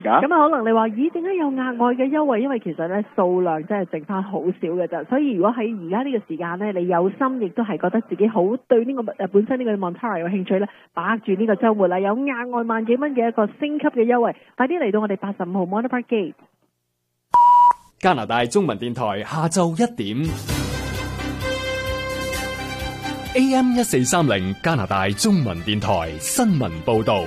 咁可能你話咦點解有額外嘅優惠？因為其實咧數量真係剩翻好少嘅啫，所以如果喺而家呢個時間咧，你有心亦都係覺得自己好對呢個本身呢個 Montara 有興趣咧，把握住呢個週末啦，有額外萬幾蚊嘅一個升級嘅優惠，快啲嚟到我哋85號 Monterey Park Gate。 加拿大中文電台下晝1點 AM 1430加拿大中文電台新聞報道。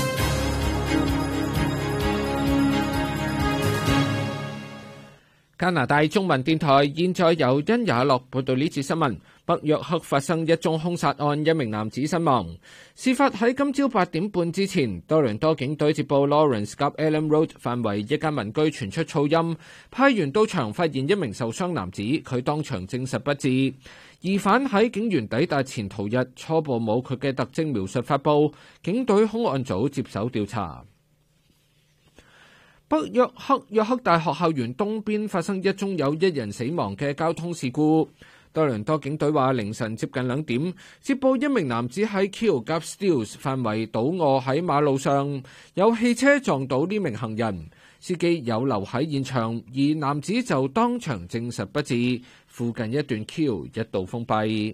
加拿大中文電台現在由殷也樂報道呢節新聞。北約克發生一宗兇殺案，一名男子身亡。事發喺今朝8點半之前，多倫多警隊接報 Lawrence 及 Allen Road 範圍一間民居傳出噪音，派員到場發現一名受傷男子，佢當場證實不治。疑犯喺警員抵達前逃逸，初步冇佢嘅特徵描述發佈，警隊兇案組接手調查。北約克大學校園東邊發生一宗有1人死亡嘅交通事故。多倫多警隊話，凌晨接近2點，接報一名男子喺 Keele Gap Steeles 範圍倒卧喺馬路上，有汽車撞到呢名行人，司機有留喺現場，而男子就當場證實不治。附近一段 Keele 一度封閉。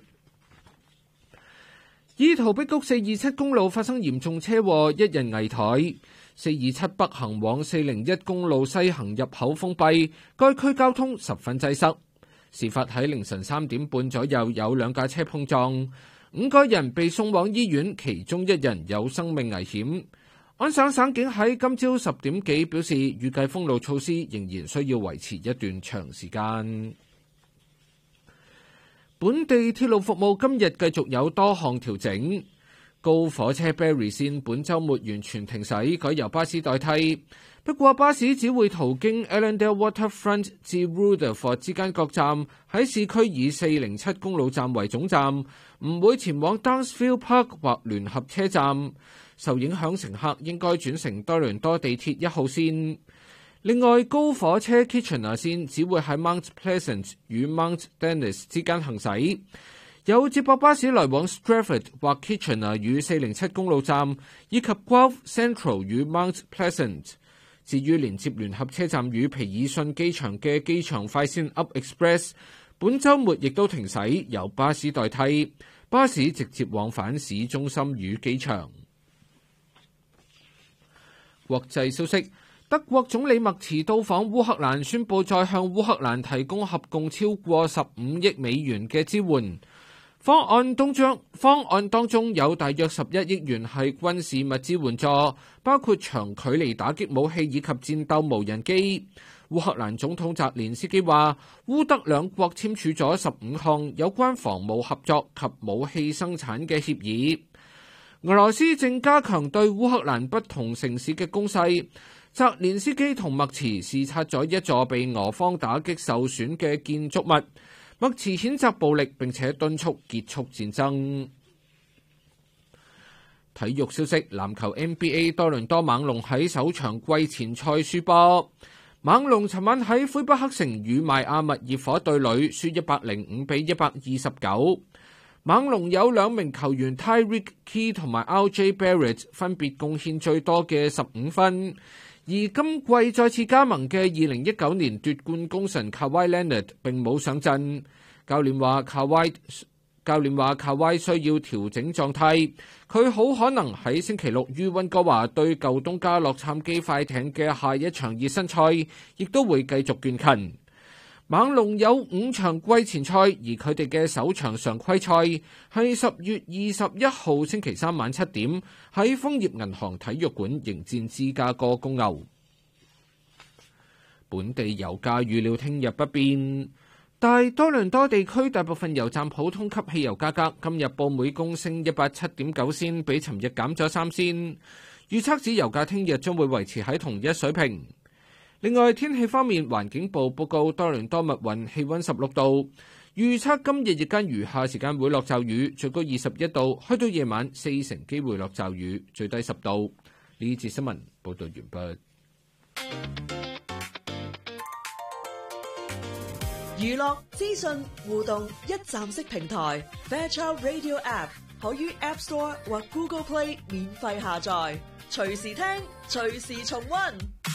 怡陶碧谷427公路發生嚴重車禍，1人危殆。427北行往401公路西行入口封閉，該區交通十分擠塞。事發喺凌晨3點半左右，有2架車碰撞，5個人被送往醫院，其中1人有生命危險。安省省警喺今朝10點幾表示，預計封路措施仍然需要維持一段長時間。本地鐵路服務今日繼續有多項調整。高火車 Barrie 線本週末完全停駛，改由巴士代替。不過巴士只會途經 Allendale Waterfront 至 Rutherford 之間各站，喺市區以407公路站為總站，唔會前往 Downsville Park 或聯合車站。受影響乘客應該轉乘多倫多地鐵1號線。另外，高火車 Kitchener 線只會喺 Mount Pleasant 與 Mount Dennis 之間行駛。有接駁巴士來往 Stratford 或 Kitchener 與407公路站，以及 Guelph Central 與 Mount Pleasant。至於連接聯合車站與皮爾遜機場嘅機場快線 Up Express， 本週末亦都停駛，由巴士代替。巴士直接往返市中心與機場。國際消息，德國總理默茨到訪烏克蘭，宣布再向烏克蘭提供合共超過15億美元嘅支援。方案當中有大約11億元係軍事物資援助，包括長距離打擊武器以及戰鬥無人機。烏克蘭總統澤連斯基話，烏德兩國簽署咗15項有關防務合作及武器生產嘅協議。俄羅斯正加強對烏克蘭不同城市嘅攻勢。澤連斯基同默茨視察咗一座被俄方打擊受損嘅建築物。默茨譴責暴力，並且敦促結束戰爭。體育消息，籃球 NBA 多倫多猛龍喺首場季前賽輸波。猛龍尋晚喺魁北克城與邁阿密熱火對壘，輸105-129。猛龍有2名球員 Tyreek Key 同埋 RJ Barrett 分別貢獻最多嘅15分。而今季再次加盟嘅2019年奪冠功臣 Kawhi Leonard 並冇上陣。教練話 Kawhi 需要調整狀態，佢好可能喺星期6於溫哥華對舊東家洛杉磯快艇嘅下一場熱身賽，亦都會繼續倦勤。猛龍有5場季前賽，而佢哋嘅首場常規賽係10月21號星期3晚7點喺楓葉銀行體育館迎戰芝加哥公牛。本地油價預料聽日不變，但多倫多地區大部分油站普通級汽油價格今日報每公升187.9仙，比尋日減咗3仙。預測指油價聽日將會維持喺同一水平。另外，天氣方面，環境部報告多倫多密雲，氣溫16度，預測今日日間餘下時間會落驟雨，最高21度，開到夜晚4成機會落驟雨，最低10度。呢節新聞報道完畢。 娛樂資訊互動一站式平台 Fairchild Radio App 可於 App Store 或 Google Play 免費下載。 隨時聽，隨時重溫。